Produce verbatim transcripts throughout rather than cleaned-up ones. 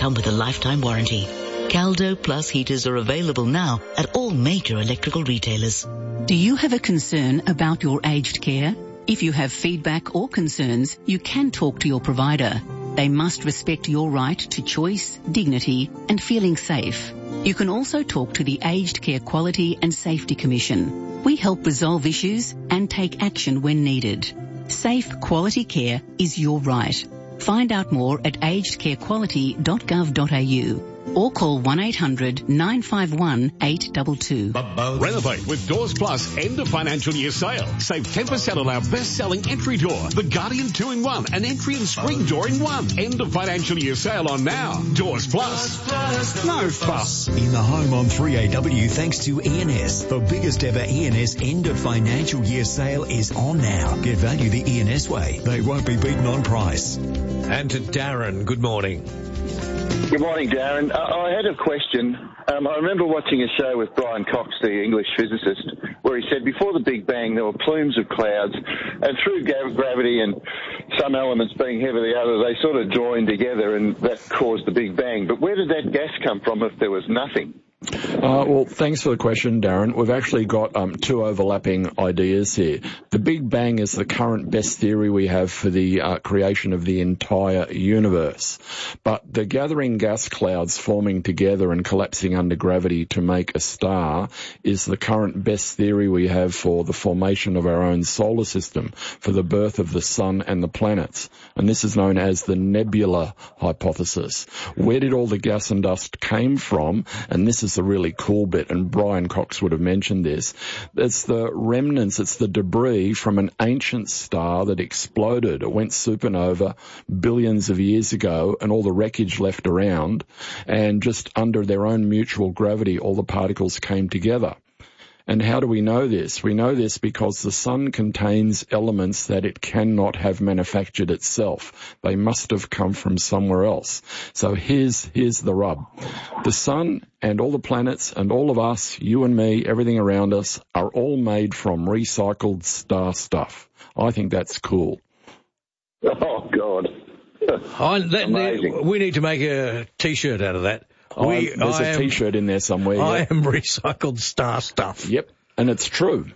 come with a lifetime warranty. Caldo Plus heaters are available now at all major electrical retailers. Do you have a concern about your aged care? If you have feedback or concerns, you can talk to your provider. They must respect your right to choice, dignity and feeling safe. You can also talk to the Aged Care Quality and Safety Commission. We help resolve issues and take action when needed. Safe quality care is your right. Find out more at aged care quality dot gov dot a u or call one eight hundred nine five one eight two two. Renovate with Doors Plus end of financial year sale. Save ten percent on our best-selling entry door, the Guardian two in one, an entry and screen door in one. End of financial year sale on now. Doors Plus. No fuss. In the home on three A W thanks to E N S. The biggest ever E N S end of financial year sale is on now. Get value the E N S way. They won't be beaten on price. And to Darren, good morning. Good morning, Darren. Uh, I had a question. Um, I remember watching a show with Brian Cox, the English physicist, where he said before the Big Bang there were plumes of clouds, and through gra- gravity and some elements being heavier than the other, they sort of joined together, and that caused the Big Bang. But where did that gas come from if there was nothing? Uh, well, thanks for the question, Darren. We've actually got um, two overlapping ideas here. The Big Bang is the current best theory we have for the uh, creation of the entire universe. But the gathering gas clouds forming together and collapsing under gravity to make a star is the current best theory we have for the formation of our own solar system, for the birth of the sun and the planets. And this is known as the nebula hypothesis. Where did all the gas and dust came from? And this is the really cool bit, and Brian Cox would have mentioned this. It's the remnants, it's the debris from an ancient star that exploded. It went supernova billions of years ago, and all the wreckage left around, and just under their own mutual gravity, all the particles came together. And how do we know this? We know this because the sun contains elements that it cannot have manufactured itself. They must have come from somewhere else. So here's, here's the rub. The sun and all the planets and all of us, you and me, everything around us, are all made from recycled star stuff. I think that's cool. Oh, God. I, that, we need to make a T-shirt out of that. We, There's I a am, T-shirt in there somewhere. I yeah. am recycled star stuff. Yep, and it's true.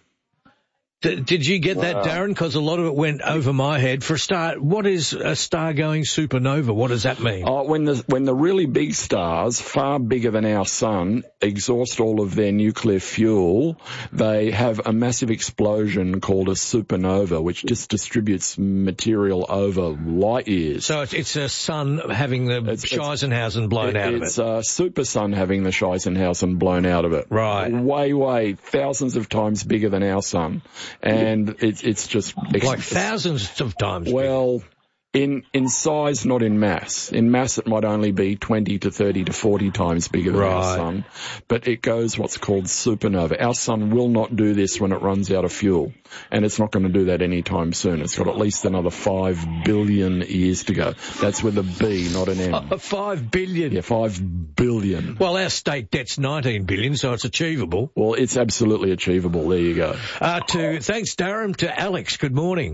D- did you get wow. that, Darren? Because a lot of it went over my head. For a start, what is a star going supernova? What does that mean? Oh, when the when the really big stars, far bigger than our sun, exhaust all of their nuclear fuel, they have a massive explosion called a supernova, which just distributes material over light years. So it's, it's a sun having the it's, Scheisenhausen blown it, out of it. It's a super sun having the Scheisenhausen blown out of it. Right. Way, way, thousands of times bigger than our sun. And it's it's just... Like thousands of times. Well, in in size, not in mass. In mass, it might only be twenty to thirty to forty times bigger than right. our sun. But it goes what's called supernova. Our sun will not do this when it runs out of fuel. And it's not going to do that anytime soon. It's got at least another five billion years to go. That's with a B, not an M. Uh, five billion? Yeah, five billion. Well, our state debt's nineteen billion, so it's achievable. Well, it's absolutely achievable. There you go. Uh, to Thanks, Darren. To Alex, good morning.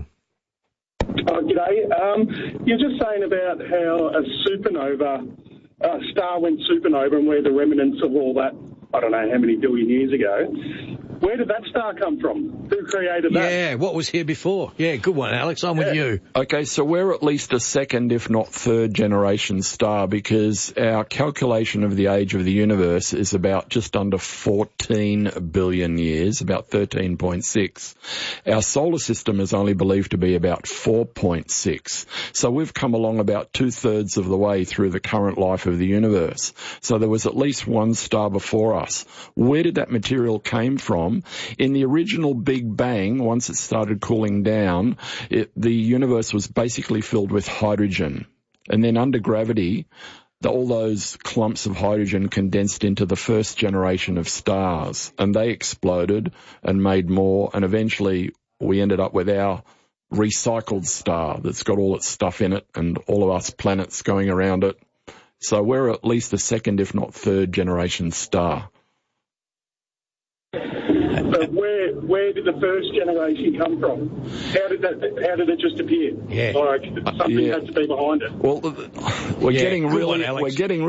Oh, g'day. Um, you're just saying about how a supernova, a star went supernova and where the remnants of all that, I don't know how many billion years ago. Where did that star come from? Who created that? Yeah, what was here before? Yeah, good one, Alex. I'm yeah. with you. Okay, so we're at least a second, if not third generation star, because our calculation of the age of the universe is about just under fourteen billion years, about thirteen point six. Our solar system is only believed to be about four point six. So we've come along about two-thirds of the way through the current life of the universe. So there was at least one star before us. Where did that material came from? In the original Big Bang, once it started cooling down, it, the universe was basically filled with hydrogen. And then under gravity, the, all those clumps of hydrogen condensed into the first generation of stars. And they exploded and made more. And eventually we ended up with our recycled star that's got all its stuff in it and all of us planets going around it. So we're at least a second, if not third generation star. But where where did the first generation come from? How did that? How did it just appear? Yeah. Like something yeah. had to be behind it. Well, we're yeah, getting really, one, we're getting.